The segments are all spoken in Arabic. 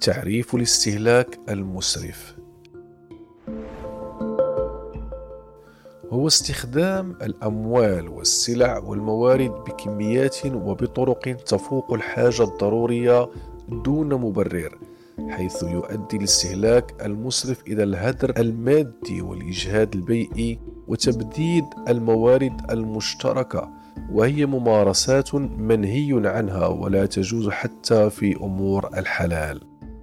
تعريف الاستهلاك المسرف هو استخدام الأموال والسلع والموارد بكميات وبطرق تفوق الحاجة الضرورية دون مبرر، حيث يؤدي الاستهلاك المسرف إلى الهدر المادي والإجهاد البيئي وتبديد الموارد المشتركة، وهي ممارسات منهي عنها ولا تجوز حتى في أمور الحلال.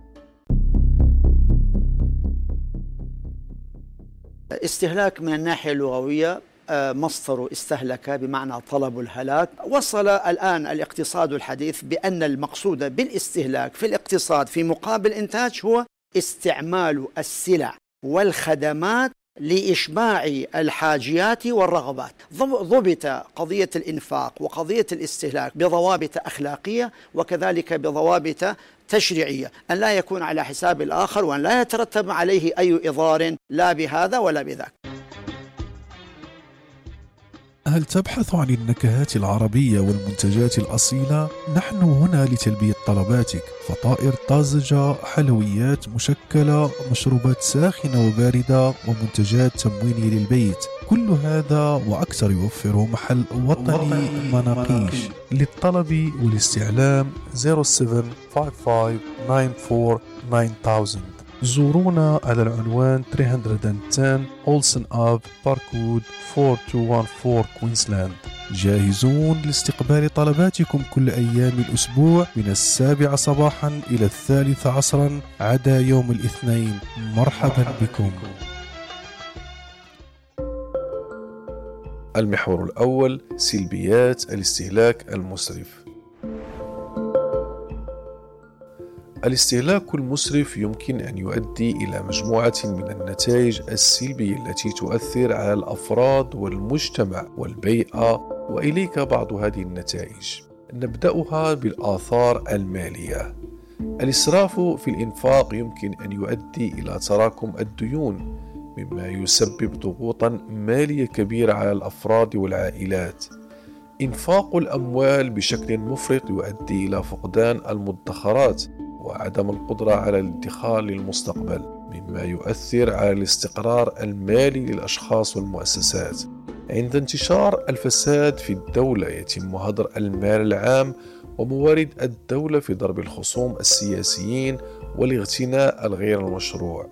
استهلاك من الناحية اللغوية مصدر استهلك بمعنى طلب الهلاك. وصل الآن الاقتصاد الحديث بأن المقصود بالاستهلاك في الاقتصاد في مقابل إنتاج هو استعمال السلع والخدمات لإشباع الحاجيات والرغبات. ضبط قضية الإنفاق وقضية الاستهلاك بضوابط أخلاقية وكذلك بضوابط تشريعية، أن لا يكون على حساب الآخر وأن لا يترتب عليه أي إضرار لا بهذا ولا بذاك. هل تبحث عن النكهات العربية والمنتجات الأصيلة؟ نحن هنا لتلبية طلباتك: فطائر طازجة، حلويات مشكلة، مشروبات ساخنة وباردة، ومنتجات تموينية للبيت. كل هذا وأكثر يوفره محل وطني مناقيش. للطلب والاستعلام 0755949000. زورونا على العنوان 310 أولسن آب، باركود 4214 كوينسلاند. جاهزون لاستقبال طلباتكم كل أيام الأسبوع من 7 صباحا إلى 3 عصرا عدا يوم الاثنين. مرحبا بكم. المحور الأول: سلبيات الاستهلاك المسرف. الاستهلاك المسرف يمكن أن يؤدي إلى مجموعة من النتائج السلبية التي تؤثر على الأفراد والمجتمع والبيئة، وإليك بعض هذه النتائج. نبدأها بالآثار المالية. الإسراف في الإنفاق يمكن أن يؤدي إلى تراكم الديون، مما يسبب ضغوطا مالية كبيرة على الأفراد والعائلات. إنفاق الأموال بشكل مفرط يؤدي إلى فقدان المدخرات وعدم القدرة على الادخار للمستقبل، مما يؤثر على الاستقرار المالي للأشخاص والمؤسسات. عند انتشار الفساد في الدولة يتم هدر المال العام وموارد الدولة في ضرب الخصوم السياسيين والاغتناء الغير المشروع.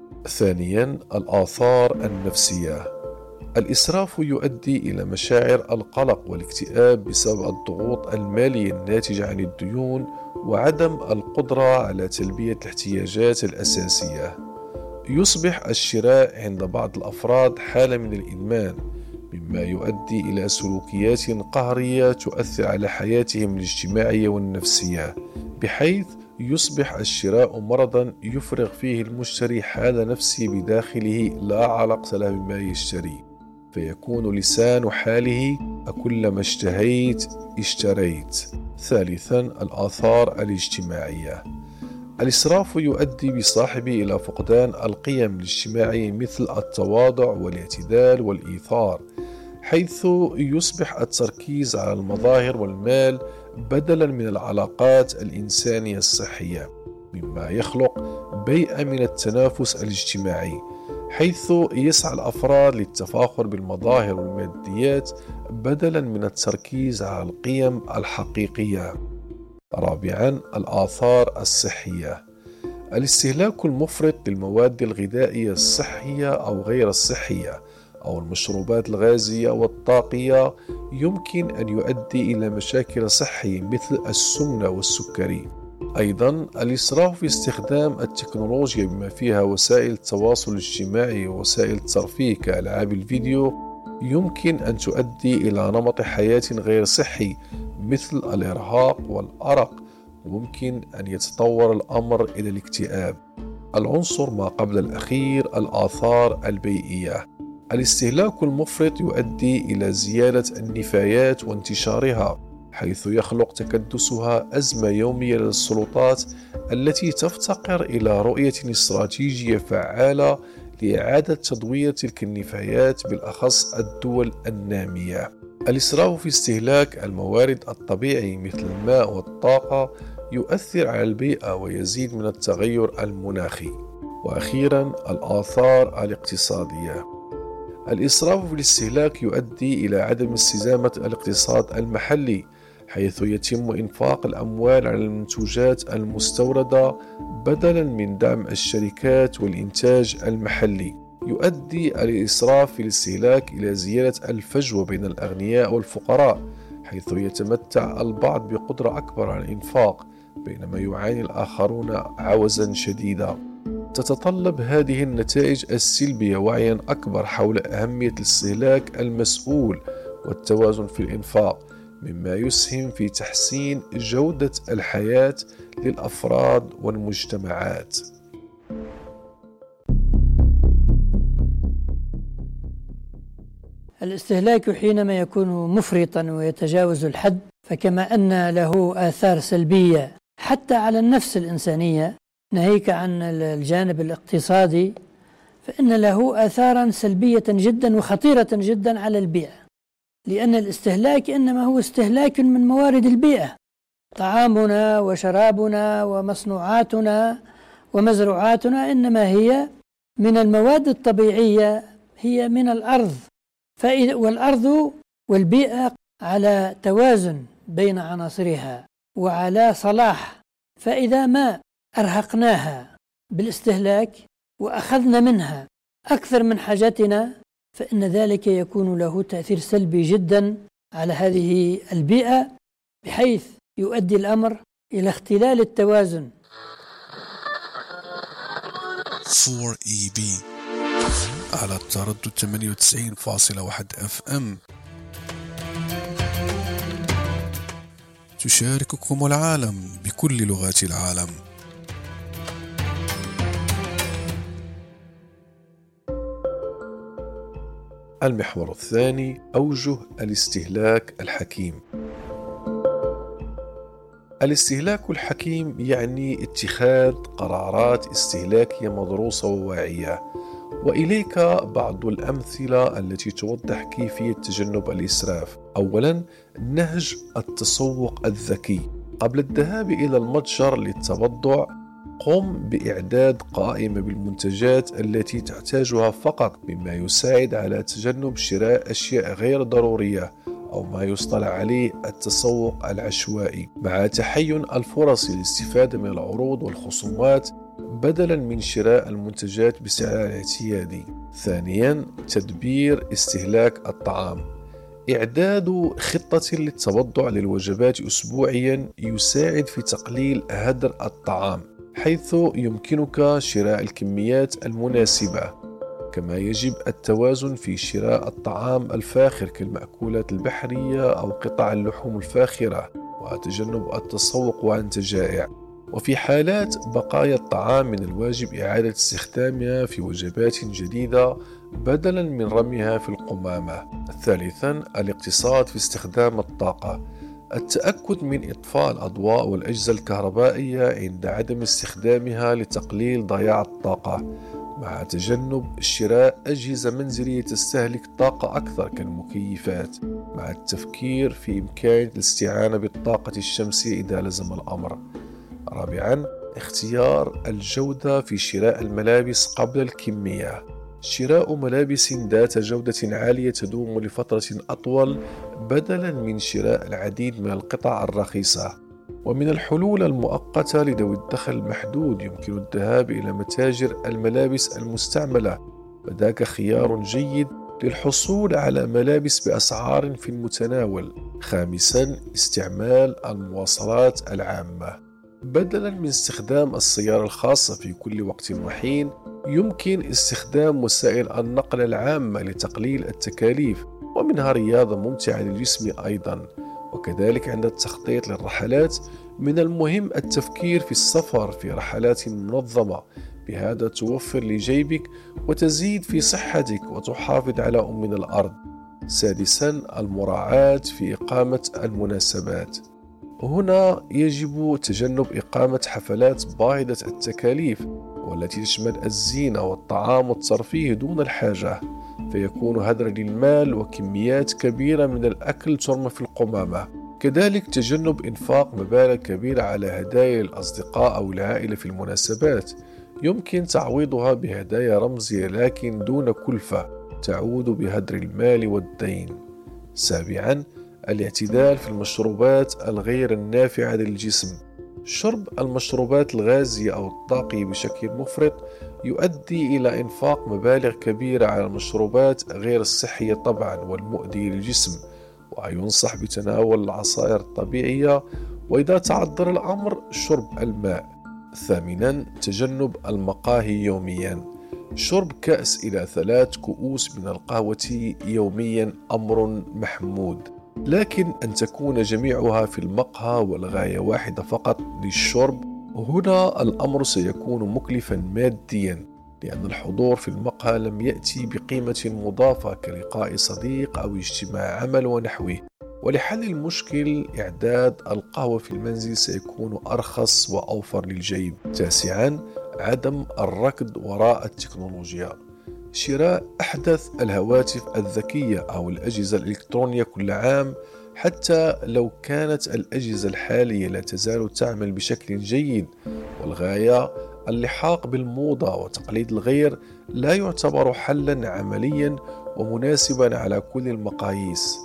ثانيا، الآثار النفسية. الإسراف يؤدي إلى مشاعر القلق والاكتئاب بسبب الضغوط المالية الناتجة عن الديون وعدم القدرة على تلبية الاحتياجات الأساسية. يصبح الشراء عند بعض الأفراد حالة من الإدمان، مما يؤدي إلى سلوكيات قهرية تؤثر على حياتهم الاجتماعية والنفسية، بحيث يصبح الشراء مرضا يفرغ فيه المشتري حالة نفسية بداخله لا علاقة له بما يشتري، فيكون لسان حاله: أكلما اشتهيت اشتريت. ثالثا، الآثار الاجتماعية. الإسراف يؤدي بصاحبه إلى فقدان القيم الاجتماعية مثل التواضع والاعتدال والإيثار، حيث يصبح التركيز على المظاهر والمال بدلا من العلاقات الإنسانية الصحية، مما يخلق بيئة من التنافس الاجتماعي، حيث يسعى الأفراد للتفاخر بالمظاهر والماديات بدلا من التركيز على القيم الحقيقية. رابعا، الآثار الصحية. الاستهلاك المفرط للمواد الغذائية الصحية أو غير الصحية أو المشروبات الغازية والطاقية يمكن أن يؤدي إلى مشاكل صحية مثل السمنة والسكري. أيضا، الإسراف في استخدام التكنولوجيا بما فيها وسائل التواصل الاجتماعي ووسائل الترفيه كألعاب الفيديو يمكن أن تؤدي إلى نمط حياة غير صحي مثل الإرهاق والأرق، وممكن أن يتطور الأمر إلى الاكتئاب. العنصر ما قبل الأخير: الآثار البيئية. الاستهلاك المفرط يؤدي إلى زيادة النفايات وانتشارها، حيث يخلق تكدسها أزمة يومية للسلطات التي تفتقر إلى رؤية استراتيجية فعالة لإعادة تدوير تلك النفايات، بالأخص الدول النامية. الإسراف في استهلاك الموارد الطبيعية مثل الماء والطاقة يؤثر على البيئة ويزيد من التغير المناخي. وأخيرا الآثار الاقتصادية. الإسراف في الاستهلاك يؤدي إلى عدم استدامة الاقتصاد المحلي، حيث يتم إنفاق الأموال على المنتوجات المستوردة بدلا من دعم الشركات والإنتاج المحلي. يؤدي الإسراف في الاستهلاك إلى زيادة الفجوة بين الأغنياء والفقراء، حيث يتمتع البعض بقدرة أكبر على الإنفاق بينما يعاني الآخرون عوزا شديدا. تتطلب هذه النتائج السلبية وعيا أكبر حول أهمية الاستهلاك المسؤول والتوازن في الإنفاق، مما يسهم في تحسين جودة الحياة للأفراد والمجتمعات. الاستهلاك حينما يكون مفرطا ويتجاوز الحد، فكما أن له آثار سلبية حتى على النفس الإنسانية، ناهيك عن الجانب الاقتصادي، فإن له آثارا سلبية جدا وخطيرة جدا على البيئة، لأن الاستهلاك إنما هو استهلاك من موارد البيئة، طعامنا وشرابنا ومصنوعاتنا ومزروعاتنا إنما هي من المواد الطبيعية، هي من الأرض، والأرض والبيئة على توازن بين عناصرها وعلى صلاح، فإذا ما أرهقناها بالاستهلاك وأخذنا منها أكثر من حاجتنا، فإن ذلك يكون له تأثير سلبي جدا على هذه البيئة، بحيث يؤدي الأمر إلى اختلال التوازن. 4EB على التردد 98.1 FM تشارككم العالم بكل لغات العالم. المحور الثاني: أوجه الاستهلاك الحكيم. الاستهلاك الحكيم يعني اتخاذ قرارات استهلاكية مدروسة وواعية، وإليك بعض الأمثلة التي توضح كيفية تجنب الإسراف. أولا، نهج التسوق الذكي. قبل الذهاب إلى المتجر للتبضع، قم بإعداد قائمة بالمنتجات التي تحتاجها فقط، مما يساعد على تجنب شراء أشياء غير ضرورية أو ما يصطلح عليه التسوق العشوائي، مع تحين الفرص للاستفادة من العروض والخصومات بدلا من شراء المنتجات بسعرها الاعتيادي. ثانيا، تدبير استهلاك الطعام. إعداد خطة للتبضع للوجبات أسبوعيا يساعد في تقليل هدر الطعام، حيث يمكنك شراء الكميات المناسبة. كما يجب التوازن في شراء الطعام الفاخر كالمأكولات البحرية أو قطع اللحوم الفاخرة، وتجنب التسوق وأنت جائع. وفي حالات بقايا الطعام من الواجب إعادة استخدامها في وجبات جديدة بدلا من رميها في القمامة. ثالثا، الاقتصاد في استخدام الطاقة. التأكد من إطفاء الأضواء والأجهزة الكهربائية عند عدم استخدامها لتقليل ضياع الطاقة، مع تجنب شراء أجهزة منزلية تستهلك طاقة أكثر كالمكيفات، مع التفكير في إمكانية الاستعانة بالطاقة الشمسية إذا لزم الأمر. رابعا، اختيار الجودة في شراء الملابس قبل الكمية. شراء ملابس ذات جودة عالية تدوم لفترة أطول بدلا من شراء العديد من القطع الرخيصة. ومن الحلول المؤقتة لذوي الدخل المحدود يمكن الذهاب إلى متاجر الملابس المستعملة، وذاك خيار جيد للحصول على ملابس بأسعار في المتناول. خامسا، استعمال المواصلات العامة. بدلا من استخدام السيارة الخاصة في كل وقت وحين، يمكن استخدام وسائل النقل العامة لتقليل التكاليف، ومنها رياضة ممتعة للجسم أيضا. وكذلك عند التخطيط للرحلات من المهم التفكير في السفر في رحلات منظمة، بهذا توفر لجيبك وتزيد في صحتك وتحافظ على من الأرض. سادسا، المراعاة في إقامة المناسبات. هنا يجب تجنب إقامة حفلات باهظة التكاليف والتي تشمل الزينة والطعام والترفيه دون الحاجة، فيكون هدرا للمال وكميات كبيرة من الأكل ترمى في القمامة. كذلك تجنب إنفاق مبالغ كبيرة على هدايا الأصدقاء أو العائلة في المناسبات، يمكن تعويضها بهدايا رمزية لكن دون كلفة تعود بهدر المال والدين. 7. الاعتدال في المشروبات الغير النافعة للجسم. شرب المشروبات الغازية أو الطاقية بشكل مفرط يؤدي إلى إنفاق مبالغ كبيرة على المشروبات غير الصحية طبعا والمؤذية للجسم، وينصح بتناول العصائر الطبيعية، وإذا تعذر الأمر شرب الماء. 8. تجنب المقاهي يوميا. شرب كأس إلى 3 كؤوس من القهوة يوميا أمر محمود، لكن أن تكون جميعها في المقهى والغاية واحدة فقط للشرب، هنا الأمر سيكون مكلفا ماديا، لأن الحضور في المقهى لم يأتي بقيمة مضافة كلقاء صديق أو اجتماع عمل ونحوه. ولحل المشكل إعداد القهوة في المنزل سيكون أرخص وأوفر للجيب. 9. عدم الركض وراء التكنولوجيا. شراء أحدث الهواتف الذكية أو الأجهزة الإلكترونية كل عام، حتى لو كانت الأجهزة الحالية لا تزال تعمل بشكل جيد، والغاية اللحاق بالموضة وتقليد الغير، لا يعتبر حلا عمليا ومناسبا على كل المقاييس.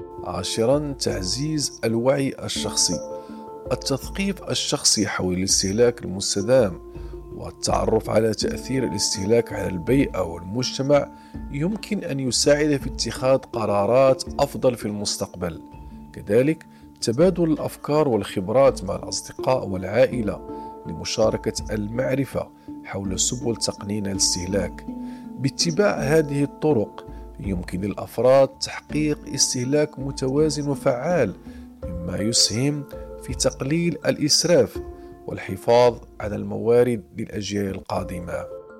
10. تعزيز الوعي الشخصي. التثقيف الشخصي حول الاستهلاك المستدام والتعرف على تأثير الاستهلاك على البيئة والمجتمع يمكن أن يساعد في اتخاذ قرارات أفضل في المستقبل. كذلك تبادل الأفكار والخبرات مع الأصدقاء والعائلة لمشاركة المعرفة حول سبل تقنين الاستهلاك. باتباع هذه الطرق يمكن للأفراد تحقيق استهلاك متوازن وفعال، مما يسهم في تقليل الإسراف والحفاظ على الموارد للأجيال القادمة.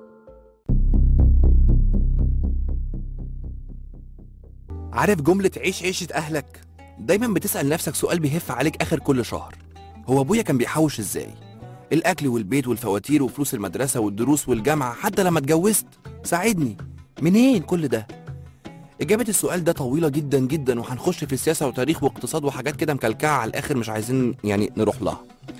عارف جملة عيش عيشة أهلك؟ دايما بتسأل نفسك سؤال بيهف عليك آخر كل شهر: هو أبويا كان بيحوش إزاي؟ الأكل والبيت والفواتير وفلوس المدرسة والدروس والجامعة حتى لما اتجوزت، ساعدني، منين كل ده؟ إجابة السؤال ده طويلة جدا جدا، وهنخش في سياسة وتاريخ واقتصاد وحاجات كده مكلكعة على الآخر مش عايزين نروح لها.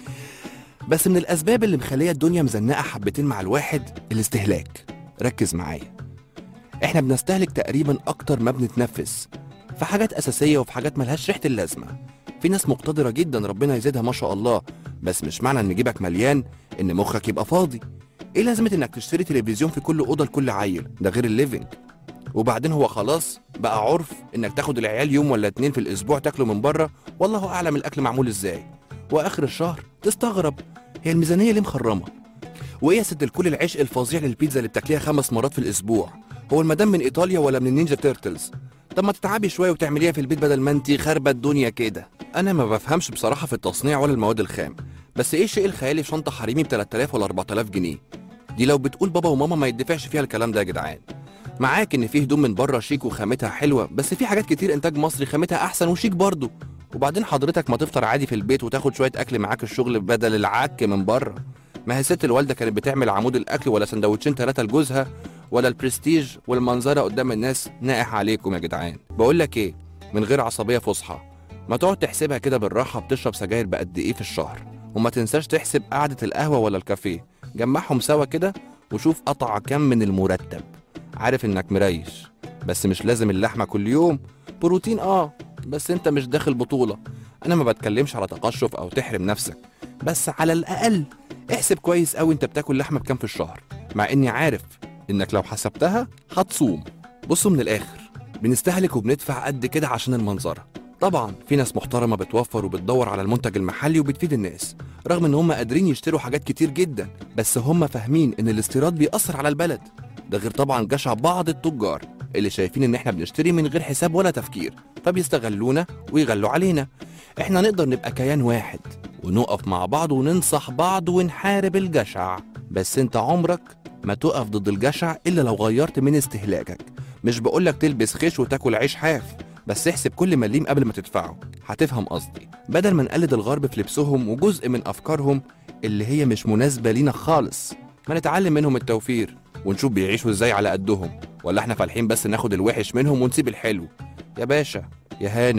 بس من الأسباب اللي مخلية الدنيا مزنقة حبتين مع الواحد الاستهلاك. ركز معايا، احنا بنستهلك تقريبا أكتر ما بنتنفس، في حاجات أساسية وفي حاجات ملهاش ريحة اللازمة. في ناس مقتدرة جدا ربنا يزيدها ما شاء الله، بس مش معنى ان جيبك مليان ان مخك يبقى فاضي. ايه لازمة انك تشتري تلفزيون في كل أوضة لكل عيل؟ ده غير الليفينج. وبعدين هو خلاص بقى عرف انك تاخد العيال يوم ولا 2 في الاسبوع تاكلوا من بره، والله اعلم الاكل معمول ازاي، واخر الشهر تستغرب هي الميزانيه ليه مخرمه. وايه يا ست الكل العشق الفظيع للبيتزا اللي بتاكليها 5 مرات في الاسبوع؟ هو المدام من ايطاليا ولا من النينجا تيرتلز؟ طب ما تتعبي شويه وتعمليها في البيت بدل ما انتي خاربه الدنيا كده. انا ما بفهمش بصراحه في التصنيع ولا المواد الخام، بس ايه الشيء الخيالي في شنطه حريمي ب 3000 ولا 4000 جنيه؟ دي لو بتقول بابا وماما ما يدفعش فيها الكلام ده يا جدعان. معاك ان في هدوم من بره شيك وخامتها حلوه، بس في حاجات كتير انتاج مصري خامتها احسن وشيك برضه. وبعدين حضرتك ما تفطر عادي في البيت وتاخد شويه اكل معاك الشغل بدل العك من بره. ما هي ست الوالده كانت بتعمل عمود الاكل ولا سندوتشين 3 لجوزها، ولا البرستيج والمنظره قدام الناس نائح عليكم يا جدعان. بقول لك ايه، من غير عصبيه فصحى، ما تقعد تحسبها كده بالراحه بتشرب سجاير بقد ايه في الشهر، وما تنساش تحسب قعده القهوه ولا الكافيه، جمعهم سوا كده وشوف قطع كام من المرتب. عارف انك مريش، بس مش لازم اللحمه كل يوم. بروتين بس انت مش داخل بطوله. انا ما بتكلمش على تقشف او تحرم نفسك، بس على الاقل احسب كويس قوي انت بتاكل لحمه بكام في الشهر، مع اني عارف انك لو حسبتها هتصوم. بصوا من الاخر، بنستهلك وبندفع قد كده عشان المنظره. طبعا في ناس محترمه بتوفر وبتدور على المنتج المحلي وبتفيد الناس، رغم ان هم قادرين يشتروا حاجات كتير جدا، بس هم فاهمين ان الاستيراد بيأثر على البلد. ده غير طبعا جشع بعض التجار اللي شايفين ان احنا بنشتري من غير حساب ولا تفكير، فبيستغلونا ويغلوا علينا. احنا نقدر نبقى كيان واحد ونقف مع بعض وننصح بعض ونحارب الجشع، بس انت عمرك ما تقف ضد الجشع الا لو غيرت من استهلاكك. مش بقولك تلبس خيش وتاكل عيش حاف، بس احسب كل مليم قبل ما تدفعه. هتفهم قصدي، بدل ما نقلد الغرب في لبسهم وجزء من افكارهم اللي هي مش مناسبه لينا خالص، ما نتعلم منهم التوفير ونشوف بيعيشوا ازاي على قدهم، ولا احنا فالحين بس ناخد الوحش منهم ونسيب الحلو. يا باشا يا هانم،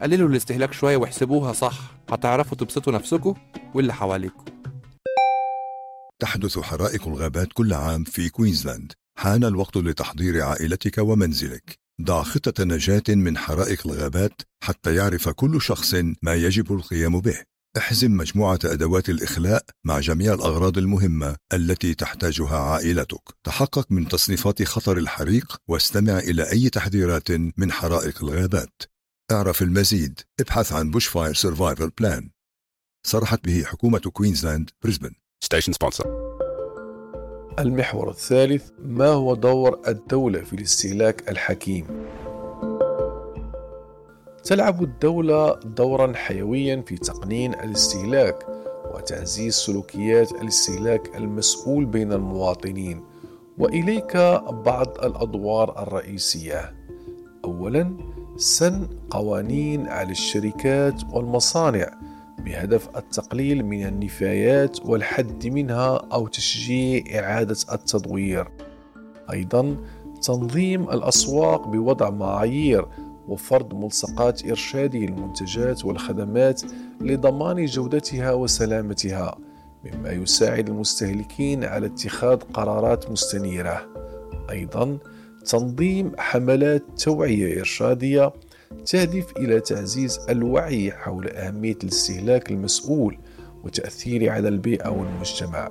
قللوا الاستهلاك شوية واحسبوها صح، هتعرفوا تبسطوا نفسكم واللي حواليكم. تحدث حرائق الغابات كل عام في كوينزلاند. حان الوقت لتحضير عائلتك ومنزلك. ضع خطة نجاة من حرائق الغابات حتى يعرف كل شخص ما يجب القيام به. احزم مجموعة أدوات الإخلاء مع جميع الأغراض المهمة التي تحتاجها عائلتك. تحقق من تصنيفات خطر الحريق واستمع إلى أي تحذيرات من حرائق الغابات. اعرف المزيد، ابحث عن Bushfire Survival Plan. صرحت به حكومة كوينزلاند بريسبن. Station sponsor. المحور الثالث: ما هو دور الدولة في الاستهلاك الحكيم؟ تلعب الدولة دورا حيويا في تقنين الاستهلاك وتعزيز سلوكيات الاستهلاك المسؤول بين المواطنين، وإليك بعض الأدوار الرئيسية. أولا، سن قوانين على الشركات والمصانع بهدف التقليل من النفايات والحد منها أو تشجيع إعادة التدوير. أيضا، تنظيم الأسواق بوضع معايير وفرض ملصقات إرشادية للمنتجات والخدمات لضمان جودتها وسلامتها، مما يساعد المستهلكين على اتخاذ قرارات مستنيرة. أيضا، تنظيم حملات توعية إرشادية تهدف إلى تعزيز الوعي حول أهمية الاستهلاك المسؤول وتأثيره على البيئة والمجتمع.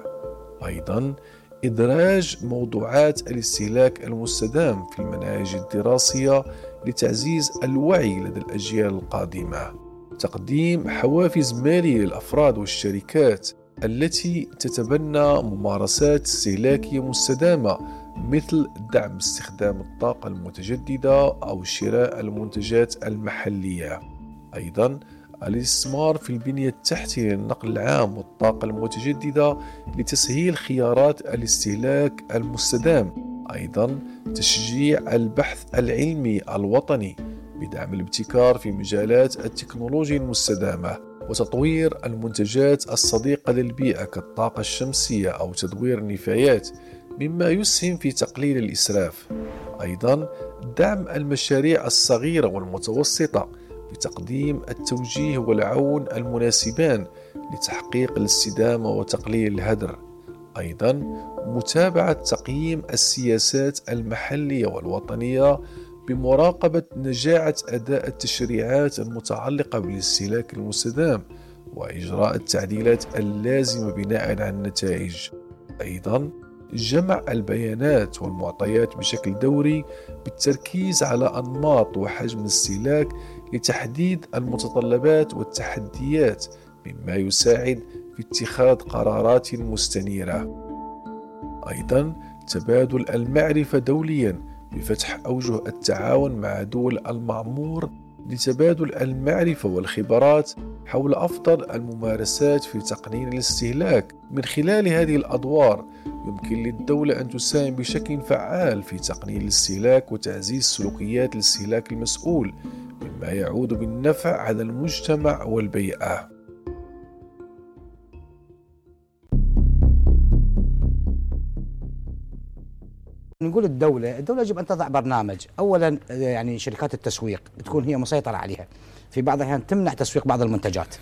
أيضا، إدراج موضوعات الاستهلاك المستدام في المناهج الدراسية لتعزيز الوعي لدى الأجيال القادمة. تقديم حوافز مالية للأفراد والشركات التي تتبنى ممارسات استهلاكية مستدامة، مثل دعم استخدام الطاقة المتجددة أو شراء المنتجات المحلية. أيضا، الاستثمار في البنية التحتية للنقل العام والطاقة المتجددة لتسهيل خيارات الاستهلاك المستدام. أيضا، تشجيع البحث العلمي الوطني بدعم الابتكار في مجالات التكنولوجيا المستدامة وتطوير المنتجات الصديقة للبيئة كالطاقة الشمسية أو تدوير النفايات، مما يسهم في تقليل الإسراف. أيضا، دعم المشاريع الصغيرة والمتوسطة بتقديم التوجيه والعون المناسبان لتحقيق الاستدامة وتقليل الهدر. أيضا، متابعة تقييم السياسات المحلية والوطنية بمراقبة نجاعة أداء التشريعات المتعلقة بالاستهلاك المستدام وإجراء التعديلات اللازمة بناء على النتائج. أيضا، جمع البيانات والمعطيات بشكل دوري بالتركيز على أنماط وحجم الاستهلاك لتحديد المتطلبات والتحديات، مما يساعد في اتخاذ قرارات مستنيرة. أيضا، تبادل المعرفة دوليا بفتح أوجه التعاون مع دول المعمور لتبادل المعرفة والخبرات حول أفضل الممارسات في تقنين الاستهلاك. من خلال هذه الأدوار يمكن للدولة أن تساهم بشكل فعال في تقنين الاستهلاك وتعزيز سلوكيات الاستهلاك المسؤول، مما يعود بالنفع على المجتمع والبيئة. نقول الدولة يجب أن تضع برنامج. أولا يعني شركات التسويق تكون هي مسيطرة عليها، في بعض الأحيان تمنع تسويق بعض المنتجات.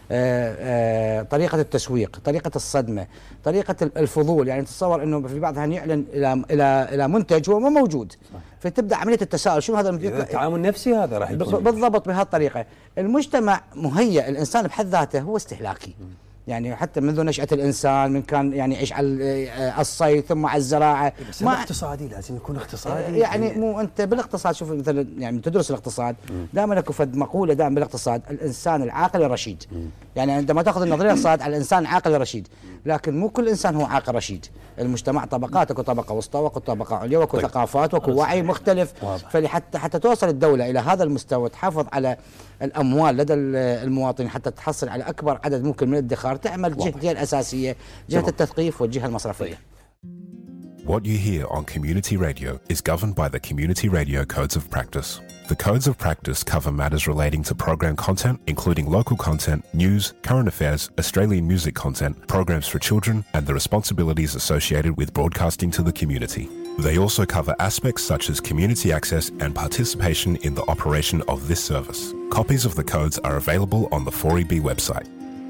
طريقة التسويق، طريقة الصدمة، طريقة الفضول. يعني تتصور أنه في بعض الأحيان يعلن إلى منتج هو ما موجود، فتبدأ عملية التساؤل شو هذا المنتج. التعامل نفسي هذا راح يكون بالضبط بهالطريقة. المجتمع مهيئ، الإنسان بحد ذاته هو استهلاكي. يعني حتى منذ نشأة الإنسان من كان يعني يعيش على الصيد ثم على الزراعة. بس ما اقتصادي، لازم يكون اقتصادي. يعني مو أنت بالاقتصاد، شوف مثلا يعني تدرس الاقتصاد دائما اكو فد مقولة دائما بالاقتصاد: الإنسان العاقل الرشيد. يعني عندما تأخذ النظرية الاقتصاد على الإنسان عاقل رشيد، لكن مو كل إنسان هو عاقل رشيد. المجتمع طبقات، اكو طبقة وسطى واكو طبقة عليا واكو ثقافات واكو وعي مختلف. فحتى توصل الدولة إلى هذا المستوى تحافظ على الأموال لدى المواطنين حتى تحصل على أكبر عدد ممكن من الادخار، تعمل الجهة الأساسية، جهة التثقيف والجهة المصرفية. What you hear on community radio is governed by the Community Radio Codes of Practice. The Codes of Practice cover matters relating to program content, including local content, news, current affairs, Australian music content, programs for children, and the responsibilities associated with broadcasting to the community. They also cover aspects such as community access and participation in the operation of this service. Copies of the codes are available on the 4EB website.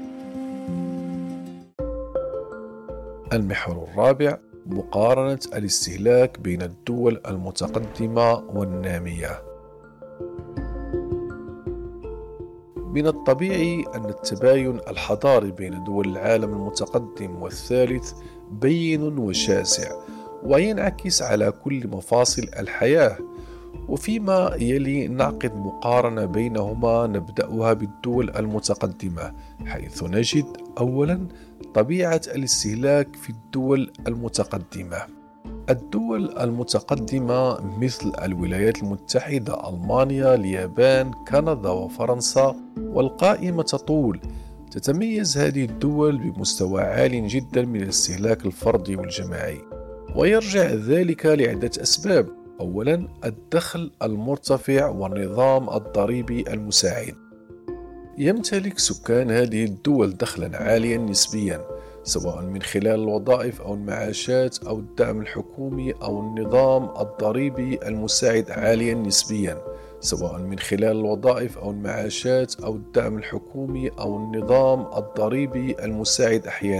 المحور الرابع: مقارنة الاستهلاك بين الدول المتقدمة والنامية. من الطبيعي أن التباين الحضاري بين دول العالم المتقدم والثالث بين وشاسع، وينعكس على كل مفاصل الحياة. وفيما يلي نعقد مقارنة بينهما، نبدأها بالدول المتقدمة، حيث نجد أولا طبيعة الاستهلاك في الدول المتقدمة. الدول المتقدمة مثل الولايات المتحدة، ألمانيا، اليابان، كندا وفرنسا، والقائمة تطول. تتميز هذه الدول بمستوى عال جدا من الاستهلاك الفردي والجماعي، ويرجع ذلك لعدة أسباب. أولا، الدخل المرتفع والنظام الضريبي المساعد. يمتلك سكان هذه الدول دخلا عاليا نسبيا، سواء من خلال الوظائف أو المعاشات أو الدعم الحكومي أو النظام الضريبي المساعد عاليا نسبيا، سواء من خلال الوظائف أو المعاشات أو الدعم الحكومي أو النظام الضريبي المساعد أحيانا